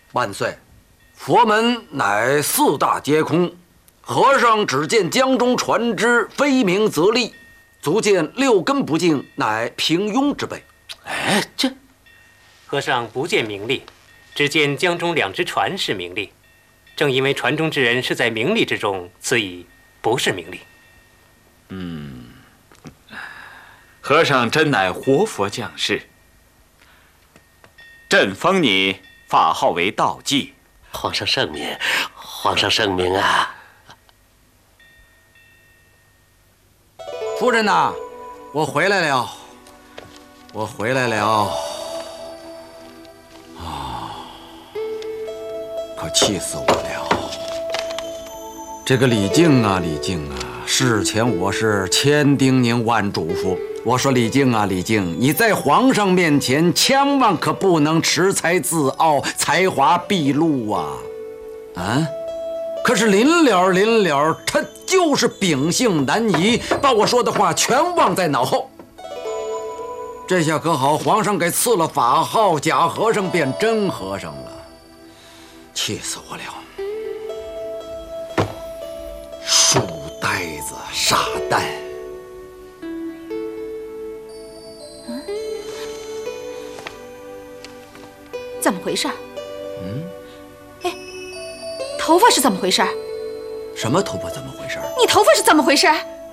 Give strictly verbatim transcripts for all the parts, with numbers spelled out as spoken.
万岁！佛门乃四大皆空，和尚只见江中船只飞鸣则立，足见六根不净，乃平庸之辈。 哎，这和尚不见名利，只见江中两只船是名利。正因为船中之人是在名利之中，此已不是名利。 嗯，和尚真乃活佛降世。朕封你法号为道济。 皇上圣明，皇上圣明啊！ 夫人呐，我回来了，我回来了。啊，可气死我了！这个李靖啊，李靖啊，事前我是千叮咛万嘱咐。我说李靖啊，李靖，你在皇上面前千万可不能恃才自傲，才华毕露啊！啊！可是临了临了，他就是秉性难移，把我说的话全忘在脑后。这下可好，皇上给赐了法号，假和尚变真和尚了，气死我了！书呆子，傻蛋！ 怎么回事？嗯，哎，头发是怎么回事？ 什么头发怎么回事？ 你头发是怎么回事？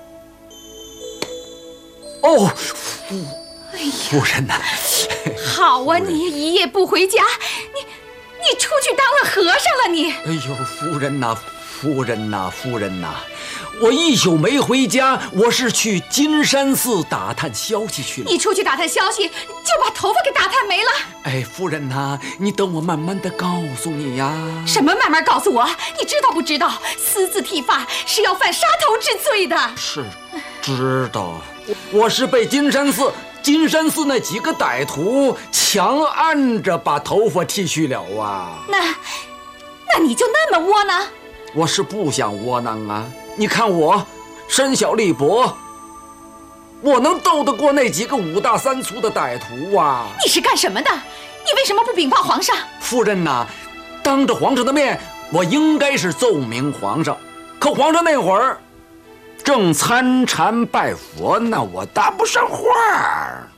哦，夫，哎呀，夫人呐！ 好啊，你一夜不回家，你你出去当了和尚了你？ 哎呦，夫人呐，夫人呐，夫人呐！我一宿没回家，我是去金山寺打探消息去了。 你出去打探消息，就把头发给打探没了？ 哎，夫人呐，你等我慢慢的告诉你呀。 什么慢慢告诉我？你知道不知道，私自剃发是要犯杀头之罪的？ 是，知道。我是被金山寺金山寺那几个歹徒强按着把头发剃去了啊。 那，那你就那么窝囊？ 我是不想窝囊啊。你看我身小力薄，我能斗得过那几个五大三粗的歹徒啊？ 你是干什么的？你为什么不禀报皇上？ 夫人呐，当着皇上的面，我应该是奏明皇上，可皇上那会儿正参禅拜佛呢，我搭不上话儿。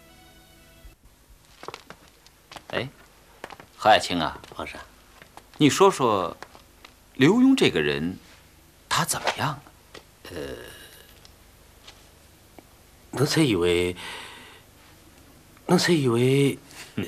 哎，何爱卿啊， 皇上， 你说说，刘墉这个人，他怎么样啊？ 呃，奴才以为，奴才以为， 嗯，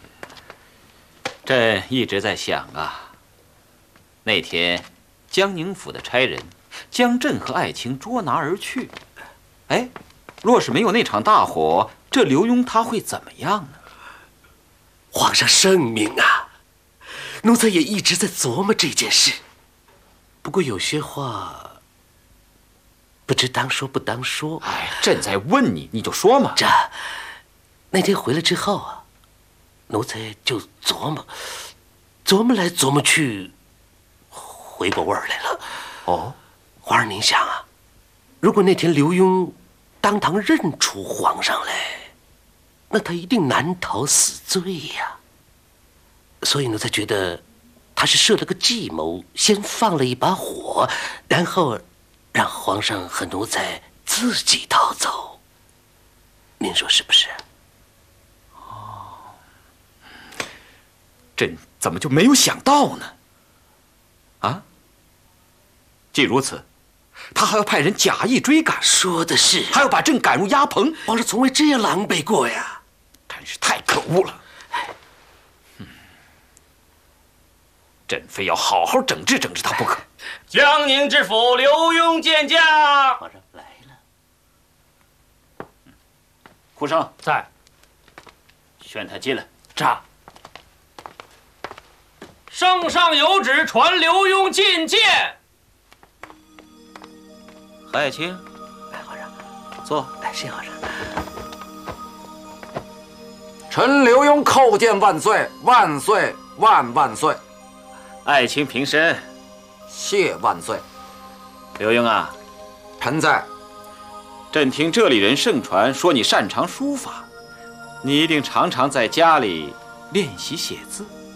朕一直在想啊，那天江宁府的差人将朕和爱卿捉拿而去，哎，若是没有那场大火，这刘墉他会怎么样呢？ 皇上圣明啊！奴才也一直在琢磨这件事，不过有些话不知当说不当说。 哎，朕在问你，你就说嘛。 这那天回来之后啊，奴才就琢磨，琢磨来琢磨去，回过味儿来了。 哦， 皇上您想啊，如果那天刘墉当堂认出皇上来，那他一定难逃死罪呀。所以奴才觉得他是设了个计谋，先放了一把火，然后让皇上和奴才自己逃走。您说是不是？ 哦，朕怎么就没有想到呢？啊？既如此，他还要派人假意追赶， 说的是， 还要把朕赶入鸭棚。 皇上从未这样狼狈过呀， 真是太可恶了。嗯，朕非要好好整治整治他不可。 江宁知府刘墉见驾。 皇上来了。 呼声在。 宣他进来。 驾。圣上有旨，传刘墉觐见。 何爱卿， 来，皇上， 坐。 来，谢皇上。 臣刘墉叩见万岁，万岁，万万岁！ 爱卿平身。 谢万岁。 刘墉啊， 臣在。 朕听这里人盛传说你擅长书法，你一定常常在家里练习写字。